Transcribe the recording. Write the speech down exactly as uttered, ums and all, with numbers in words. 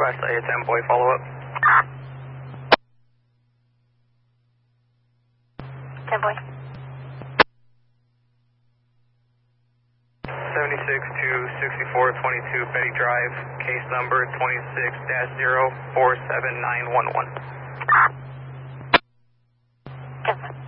Request a ten boy follow up. ten boy. seventy-six to sixty-four twenty-two Betty Drive, case number twenty-six dash zero four seven nine one one. ten boy.